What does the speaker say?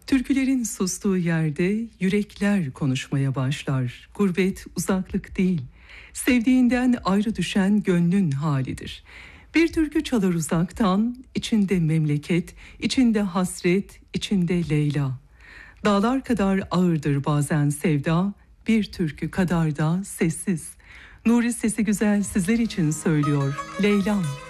Türkülerin sustuğu yerde yürekler konuşmaya başlar. Gurbet uzaklık değil, sevdiğinden ayrı düşen gönlün halidir. Bir türkü çalar uzaktan, içinde memleket, içinde hasret, içinde Leyla. Dağlar kadar ağırdır bazen sevda, bir türkü kadar da sessiz. Nuri Sesi Güzel sizler için söylüyor Leyla'm.